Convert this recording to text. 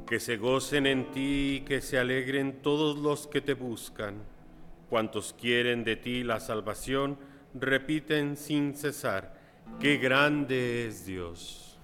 Que se gocen en ti y que se alegren todos los que te buscan. Cuantos quieren de ti la salvación, repiten sin cesar, ¡qué grande es Dios!